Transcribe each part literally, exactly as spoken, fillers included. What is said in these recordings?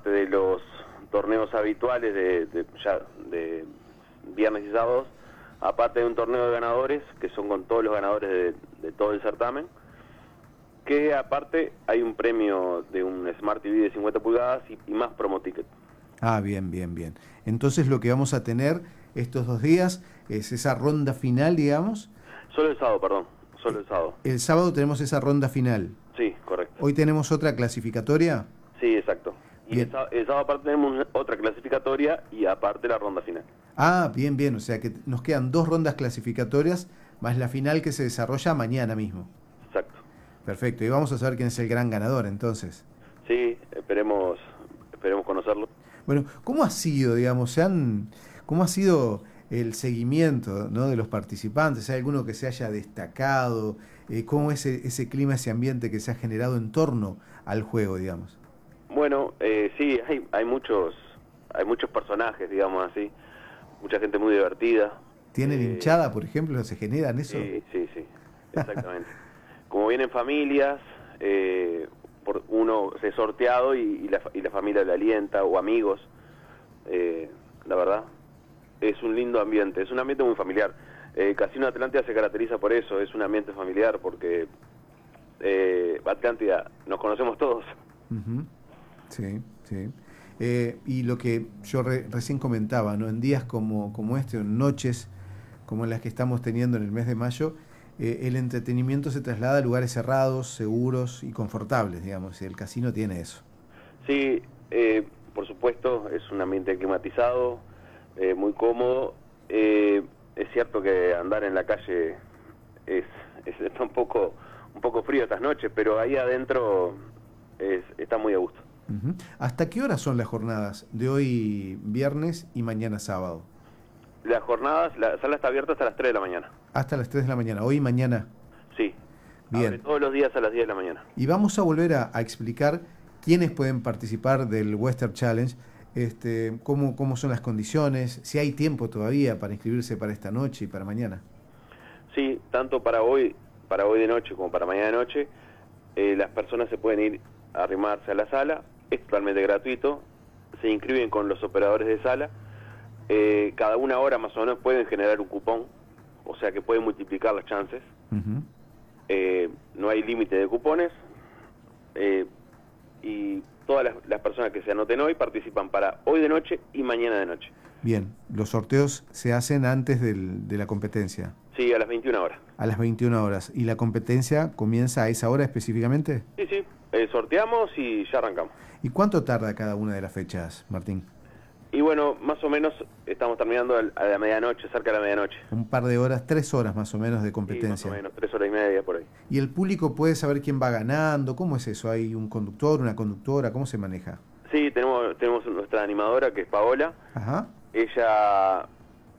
aparte de los torneos habituales de, de, ya, de viernes y sábados, aparte de un torneo de ganadores, que son con todos los ganadores de, de todo el certamen, que aparte hay un premio de un Smart T V de cincuenta pulgadas y, y más promo ticket. Ah, bien, bien, bien. Entonces lo que vamos a tener estos dos días es esa ronda final, digamos. Solo el sábado, perdón, solo el sábado. El sábado tenemos esa ronda final. Sí, correcto. ¿Hoy tenemos otra clasificatoria? Sí, exacto. Y el sábado, el sábado aparte tenemos otra clasificatoria y aparte la ronda final. Ah, bien, bien. O sea que nos quedan dos rondas clasificatorias más la final que se desarrolla mañana mismo. Exacto. Perfecto. Y vamos a saber quién es el gran ganador entonces. Sí, esperemos, esperemos conocerlo. Bueno, ¿cómo ha sido, digamos, se han, cómo ha sido el seguimiento, ¿no?, de los participantes? ¿Hay alguno que se haya destacado? Eh, ¿Cómo es ese, ese clima, ese ambiente que se ha generado en torno al juego, digamos? Bueno, eh, sí, hay, hay muchos, hay muchos personajes, digamos así, mucha gente muy divertida. ¿Tienen eh, hinchada, por ejemplo? ¿Se generan eso? Sí, sí, sí, exactamente. Como vienen familias, eh, por uno se sorteado y, y, la, y la familia le alienta, o amigos, eh, la verdad, es un lindo ambiente, es un ambiente muy familiar. Eh, Casino Atlántida se caracteriza por eso, es un ambiente familiar, porque eh, Atlántida nos conocemos todos. Uh-huh. Sí, sí. Eh, y lo que yo re, recién comentaba, ¿no?, en días como, como este, o en noches como en las que estamos teniendo en el mes de mayo, eh, el entretenimiento se traslada a lugares cerrados, seguros y confortables, digamos, y el casino tiene eso. Sí, eh, por supuesto, es un ambiente climatizado, eh, muy cómodo. Eh, es cierto que andar en la calle es, es está un poco, un poco frío estas noches, pero ahí adentro es, está muy a gusto. Uh-huh. ¿Hasta qué horas son las jornadas de hoy viernes y mañana sábado? Las jornadas, la sala está abierta hasta las tres de la mañana. Hasta las tres de la mañana, hoy y mañana. Sí, bien. Abre todos los días a las diez de la mañana. Y vamos a volver a, a explicar quiénes pueden participar del Western Challenge, este, cómo, cómo son las condiciones, si hay tiempo todavía para inscribirse para esta noche y para mañana. Sí, tanto para hoy, para hoy de noche como para mañana de noche, eh, las personas se pueden ir a arrimarse a la sala, es totalmente gratuito, se inscriben con los operadores de sala, eh, cada una hora más o menos pueden generar un cupón, o sea que pueden multiplicar las chances. Uh-huh. eh, no hay límite de cupones, eh, y todas las, las personas que se anoten hoy participan para hoy de noche y mañana de noche. Bien, los sorteos se hacen antes del, de la competencia. Sí, a las veintiuna horas. A las veintiuna horas. ¿Y la competencia comienza a esa hora específicamente? Sí, sí, eh, sorteamos y ya arrancamos. ¿Y cuánto tarda cada una de las fechas, Martín? Y bueno, más o menos estamos terminando a la medianoche, cerca de la medianoche. Un par de horas, tres horas más o menos de competencia. Sí, más o menos, tres horas y media por ahí. ¿Y el público puede saber quién va ganando? ¿Cómo es eso? ¿Hay un conductor, una conductora? ¿Cómo se maneja? Sí, tenemos tenemos nuestra animadora, que es Paola. Ajá. Ella,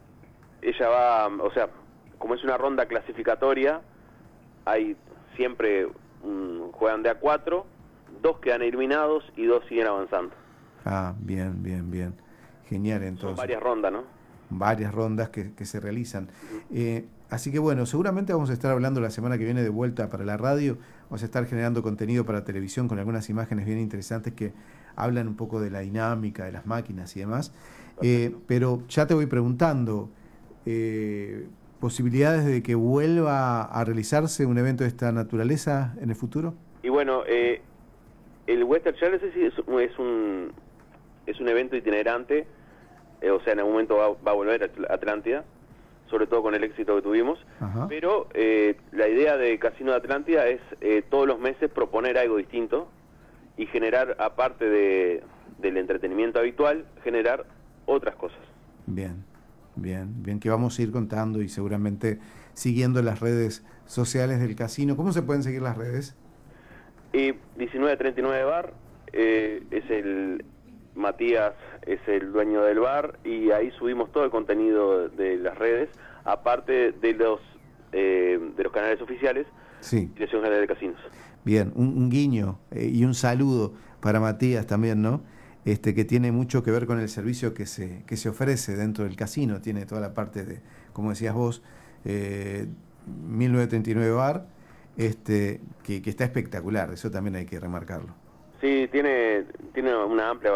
ella va, o sea, como es una ronda clasificatoria, hay siempre um, juegan de a cuatro, dos quedan eliminados y dos siguen avanzando. Ah, bien, bien, bien. Genial, entonces. Son varias rondas, ¿no? Varias rondas que, que se realizan. Uh-huh. eh, así que bueno, seguramente vamos a estar hablando la semana que viene de vuelta para la radio, vamos a estar generando contenido para televisión con algunas imágenes bien interesantes que hablan un poco de la dinámica de las máquinas y demás. Eh, pero ya te voy preguntando, eh, ¿posibilidades de que vuelva a realizarse un evento de esta naturaleza en el futuro? Y bueno, eh, el Western Challenge es, es un es un evento itinerante, eh, o sea, en algún momento va, va a volver a Atlántida, sobre todo con el éxito que tuvimos. Ajá. Pero eh, la idea de Casino de Atlántida es eh, todos los meses proponer algo distinto y generar, aparte de, del entretenimiento habitual, generar otras cosas. Bien, bien, bien, que vamos a ir contando y seguramente siguiendo las redes sociales del casino. ¿Cómo se pueden seguir las redes? Y diecinueve treinta y nueve Bar, eh, es el Matías, es el dueño del bar, y ahí subimos todo el contenido de las redes, aparte de los eh, de los canales oficiales, sí. Dirección General de Casinos. Bien, un, un guiño eh, y un saludo para Matías también, ¿no? Este, que tiene mucho que ver con el servicio que se, que se ofrece dentro del casino, tiene toda la parte de, como decías vos, eh, mil novecientos treinta y nueve Bar, este, que, que está espectacular, eso también hay que remarcarlo. Sí, tiene, tiene una amplia